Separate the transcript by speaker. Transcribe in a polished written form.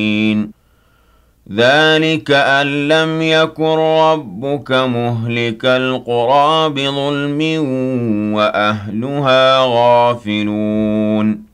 Speaker 1: ذلك أن لم يكن ربك مهلك القرى بظلم وأهلها غافلون